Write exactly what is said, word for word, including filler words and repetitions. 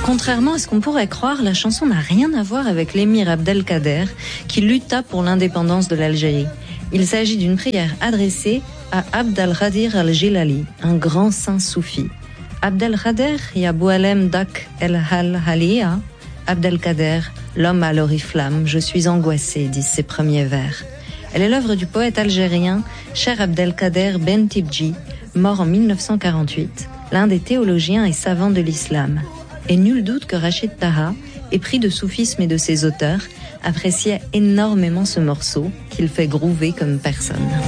Contrairement à ce qu'on pourrait croire, la chanson n'a rien à voir avec l'émir Abdelkader qui lutta pour l'indépendance de l'Algérie. Il s'agit d'une prière adressée à Abd al-Qadir al-Jilali, un grand saint soufi. Abd al-Qadir ya Boualem dak el-Hal-Haliya, Abd al-Qadir, l'homme à l'oriflamme, je suis angoissé, disent ses premiers vers. Elle est l'œuvre du poète algérien Cheikh Abdelkader Ben Tibji, mort en mille neuf cent quarante-huit, l'un des théologiens et savants de l'islam. Et nul doute que Rachid Taha, épris de soufisme et de ses auteurs, appréciait énormément ce morceau qu'il fait groover comme personne.